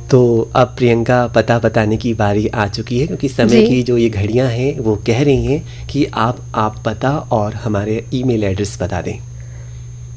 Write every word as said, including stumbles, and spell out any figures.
तो अब प्रियंका पता बताने की बारी आ चुकी है, क्योंकि समय जी। की जो ये घड़ियां हैं वो कह रही हैं कि आप आप पता और हमारे ईमेल एड्रेस बता दें।